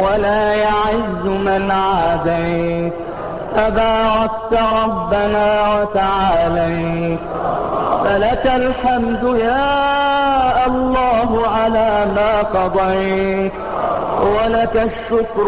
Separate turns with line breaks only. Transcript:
ولا يعز من عاديت. تباركت ربنا وتعاليت، فلك الحمد يا الله على ما قضيت، ولك الشكر